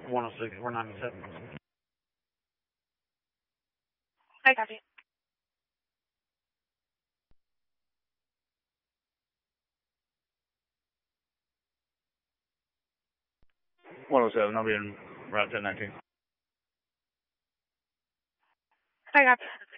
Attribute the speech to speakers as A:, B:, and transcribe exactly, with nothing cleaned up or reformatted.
A: one oh six, we're ninety-seven.
B: I copy.
A: one oh seven, I'll be in Route ten nineteen.
B: I copy.